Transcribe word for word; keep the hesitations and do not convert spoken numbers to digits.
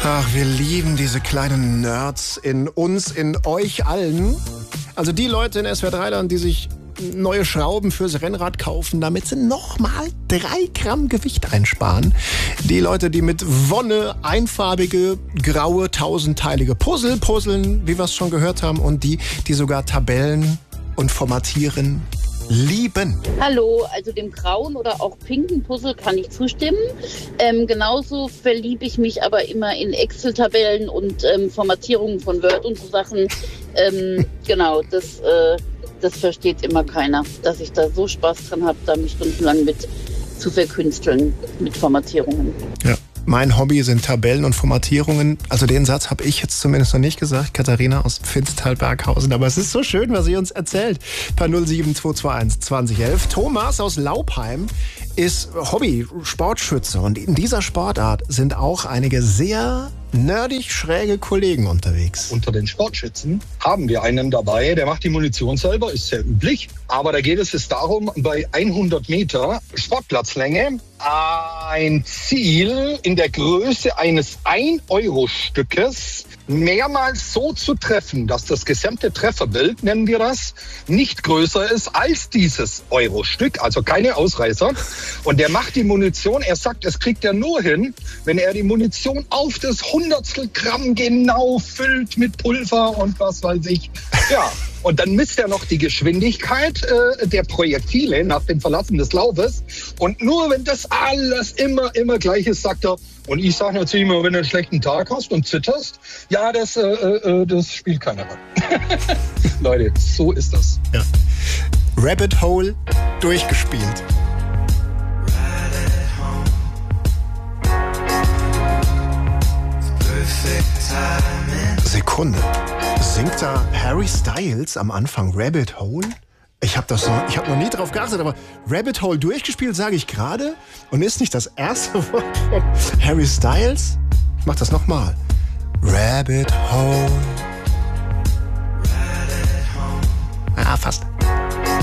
Ach, wir lieben diese kleinen Nerds in uns, in euch allen. Also die Leute in S W R drei Land, die sich neue Schrauben fürs Rennrad kaufen, damit sie nochmal drei Gramm Gewicht einsparen. Die Leute, die mit Wonne einfarbige, graue, tausendteilige Puzzle puzzeln, wie wir es schon gehört haben, und die, die sogar Tabellen und Formatieren lieben. Hallo, also dem grauen oder auch pinken Puzzle kann ich zustimmen. Ähm, genauso verliebe ich mich aber immer in Excel-Tabellen und ähm, Formatierungen von Word und so Sachen. Ähm, genau, das, äh, das versteht immer keiner, dass ich da so Spaß dran habe, da mich stundenlang mit zu verkünsteln mit Formatierungen. Ja. Mein Hobby sind Tabellen und Formatierungen. Also den Satz habe ich jetzt zumindest noch nicht gesagt. Katharina aus Pfinstal-Berghausen. Aber es ist so schön, was sie uns erzählt. Per null sieben zwei zwei eins zwanzig elf. Thomas aus Laupheim ist Hobby-Sportschütze. Und in dieser Sportart sind auch einige sehr nerdig schräge Kollegen unterwegs. Unter den Sportschützen haben wir einen dabei, der macht die Munition selber, ist sehr üblich. Aber da geht es jetzt darum, bei hundert Meter Sportplatzlänge ein Ziel in der Größe eines ein Euro Stückes mehrmals so zu treffen, dass das gesamte Trefferbild, nennen wir das, nicht größer ist als dieses Euro-Stück, also keine Ausreißer. Und der macht die Munition, er sagt, es kriegt er nur hin, wenn er die Munition auf das Hundertstel Gramm genau füllt mit Pulver und was weiß ich. Ja. Und dann misst er noch die Geschwindigkeit äh, der Projektile nach dem Verlassen des Laufes. Und nur wenn das alles immer, immer gleich ist, sagt er, und ich sage natürlich immer, wenn du einen schlechten Tag hast und zitterst, ja, das, äh, äh, das spielt keine Rolle. Leute, so ist das. Ja. Rabbit Hole durchgespielt. Sekunde. Singt da Harry Styles am Anfang Rabbit Hole? Ich habe das noch, ich habe noch nie drauf geachtet, aber Rabbit Hole durchgespielt, sage ich gerade. Und ist nicht das erste Wort von Harry Styles? Ich mach das nochmal. Rabbit Hole. Ah, fast.